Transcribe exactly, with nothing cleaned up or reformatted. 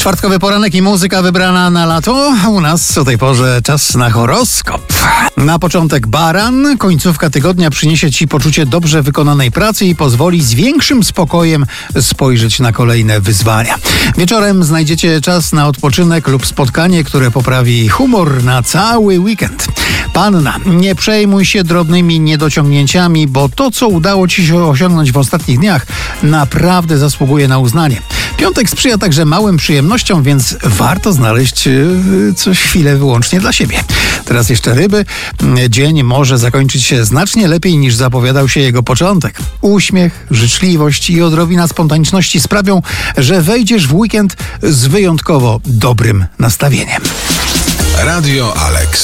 Czwartkowy poranek i muzyka wybrana na lato. U nas o tej porze czas na horoskop. Na początek baran. Końcówka tygodnia przyniesie Ci poczucie dobrze wykonanej pracy i pozwoli z większym spokojem spojrzeć na kolejne wyzwania. Wieczorem znajdziecie czas na odpoczynek lub spotkanie, które poprawi humor na cały weekend. Panna, nie przejmuj się drobnymi niedociągnięciami, bo to, co udało Ci się osiągnąć w ostatnich dniach, naprawdę zasługuje na uznanie. Piątek sprzyja także małym przyjemnościom, więc warto znaleźć yy, coś chwilę wyłącznie dla siebie. Teraz jeszcze ryby. Dzień może zakończyć się znacznie lepiej niż zapowiadał się jego początek. Uśmiech, życzliwość i odrobina spontaniczności sprawią, że wejdziesz w weekend z wyjątkowo dobrym nastawieniem. Radio Alex.